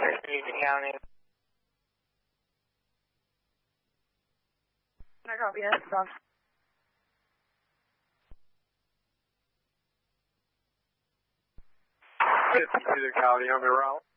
County. I copy it. Stop. Cedar County on the route.